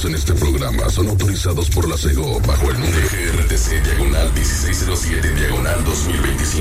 en este programa son autorizados por la CEGO bajo el número GRTC diagonal 1607 diagonal 2025.